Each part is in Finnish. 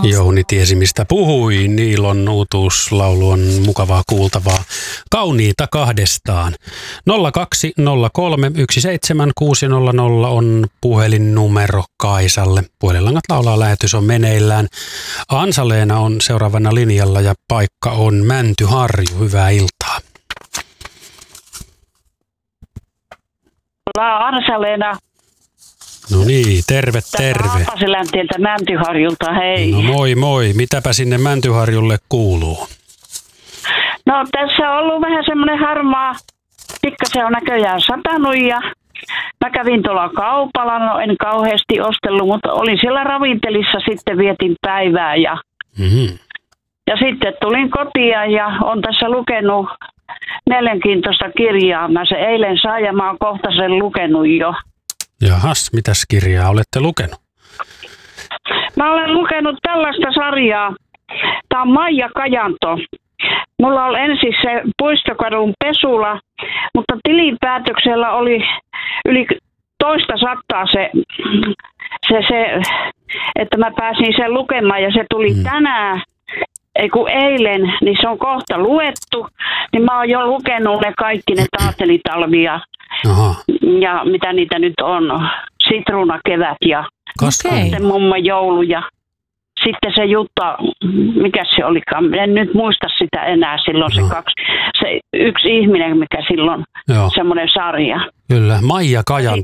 Jouni tiesi, mistä puhui. Niilon uutuuslaulu on mukavaa kuultavaa. Kauniita kahdestaan. 0203 17600 on puhelinnumero Kaisalle. Puhelinlangat laulaa, lähetys on meneillään. Ansa-Leena on seuraavana linjalla ja paikka on Mäntyharju. Hyvää iltaa. Ansa-Leena. No niin, terve. Haapaselänteeltä Mäntyharjulta, hei. No moi. Mitäpä sinne Mäntyharjulle kuuluu? No tässä on ollut vähän semmoinen harmaa. Pikkasen on näköjään satanut ja mä kävin tuolla kaupalla. No en kauheasti ostellut, mutta olin siellä ravintelissa, sitten vietin päivää ja sitten tulin kotia ja on tässä lukenut mielenkiintoista kirjaa. Mä se eilen sain ja mä oon kohta sen lukenut jo. Jahas, mitäs kirjaa olette lukenut? Mä olen lukenut tällaista sarjaa. Tää on Maija Kajanto. Mulla oli ensin se Puistokadun Pesula, mutta tilinpäätöksellä oli yli 200 se, että mä pääsin sen lukemaan ja se tuli tänään. Eilen, niin se on kohta luettu, niin mä oon jo lukenut ne kaikki ne taatelitalvia ja mitä niitä nyt on, sitruunakevät ja sitten mummo joulu ja sitten se Jutta, mikä se olikaan, en nyt muista sitä enää silloin se yksi ihminen, mikä silloin, semmoinen sarja. Kyllä, Maija Kajanto.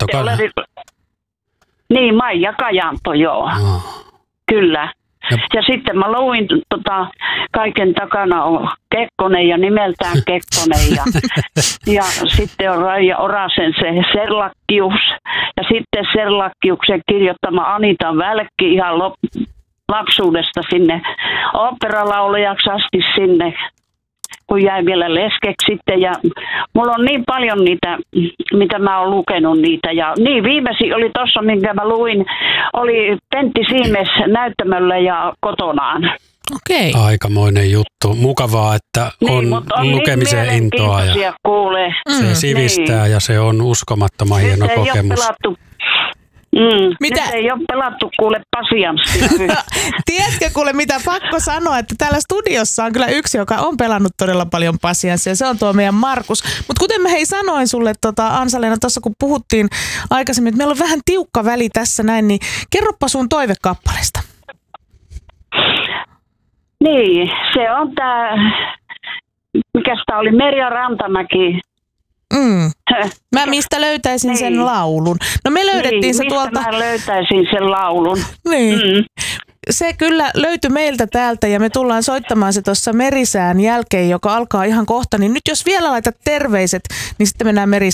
Niin, Maija Kajanto, joo. Kyllä. Ja sitten mä luin kaiken takana on Kekkonen ja nimeltään Kekkonen ja sitten on Raija Orasen se Serlakkius ja sitten Serlakkiuksen kirjoittama Anita Välkki ihan lapsuudesta sinne oopperalaulajaksi asti sinne, kun jäi vielä leskeksi sitten ja mulla on niin paljon niitä, mitä mä oon lukenut niitä ja niin viimeisin oli tossa, minkä mä luin, oli Pentti Siimes näyttämöllä ja kotonaan. Okei. Aikamoinen juttu. Mukavaa, että on lukemisen niin intoa ja se sivistää ja se on uskomattoman hieno kokemus. Mitä? Nyt ei ole pelattu kuule pasianssia. Tiedätkö kuule mitä pakko sanoa, että täällä studiossa on kyllä yksi, joka on pelannut todella paljon pasianssia. Se on tuo meidän Markus. Mutta kuten mä sanoin sulle Ansa-Leena tuossa kun puhuttiin aikaisemmin, että meillä on vähän tiukka väli tässä näin, niin kerropa sun toivekappaleesta. Niin, se on tää, mikäs tää oli, Merja Rantamäki. Mä mistä löytäisin sen laulun? No me löydettiin se tuolta. Mä löytäisin sen laulun. Niin. Se kyllä löytyi meiltä täältä ja me tullaan soittamaan se tuossa Merisään jälkeen, joka alkaa ihan kohta. Niin nyt jos vielä laitat terveiset, niin sitten mennään Merisään.